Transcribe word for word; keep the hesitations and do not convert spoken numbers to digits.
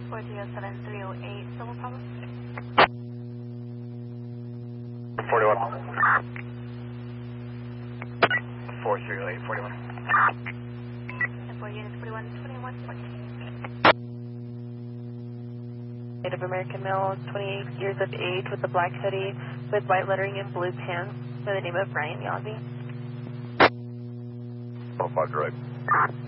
four zero seven three zero eight, civil problem. forty-one. four three zero eight, forty-one. And four units, forty-one, twenty-one, fourteen. Native American male, twenty-eight years of age, with a black hoodie, with white lettering and blue pants, by the name of Brian Yazzie. Oh, five right.